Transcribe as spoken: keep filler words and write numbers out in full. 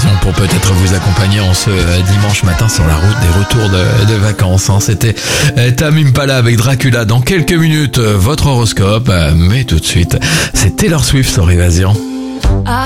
pour peut-être vous accompagner en ce dimanche matin sur la route des retours de, de vacances. C'était Tame Impala avec Dracula. Dans quelques minutes, votre horoscope. Mais tout de suite, c'est Taylor Swift sur Évasion.